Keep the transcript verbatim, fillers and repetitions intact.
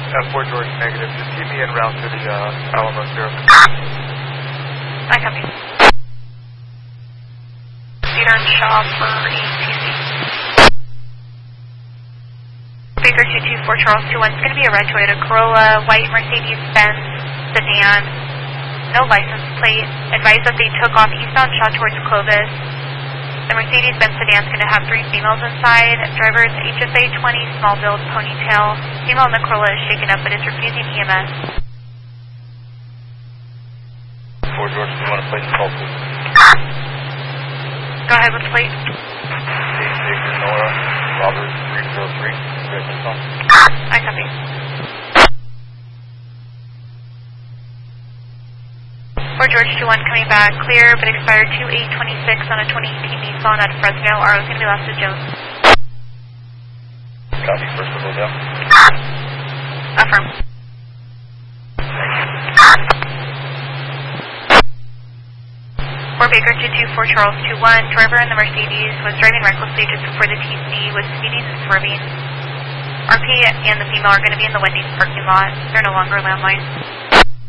Uh, four George negative. Just keep me en route to the uh, Alamo Zero. I copy. Peter and Shaw for E T C. Baker two two four Charles two one. It's going to be a red Toyota Corolla, white Mercedes-Benz sedan, no license plate. Advise that they took off eastbound Shaw towards Clovis. The Mercedes-Benz sedan is going to have three females inside. Driver is H S A twenty, small build, ponytail. Female in the Corolla is shaken up but is refusing E M S. four George, do you want to plate the call, please? Go ahead with the plate. eight Baker Nora, Robert three zero three. I copy. four George two one coming back, clear but expired two eight twenty-six on a twenty eighteen Nissan out of Fresno. R O is going to be last to Jones. Copy, first of all, down. Affirm. four Baker two two four Charles two one. Driver in the Mercedes was driving recklessly just before the T C, was speeding and swerving. R P and the female are going to be in the Wendy's parking lot. They're no longer landline.